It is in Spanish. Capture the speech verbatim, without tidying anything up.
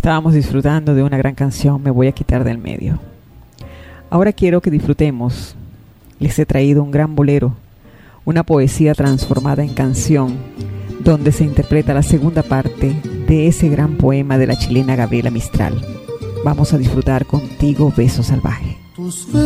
Estábamos disfrutando de una gran canción, Me voy a quitar del medio. Ahora quiero que disfrutemos. Les he traído un gran bolero, una poesía transformada en canción, donde se interpreta la segunda parte de ese gran poema de la chilena Gabriela Mistral. Vamos a disfrutar contigo, Beso Salvaje.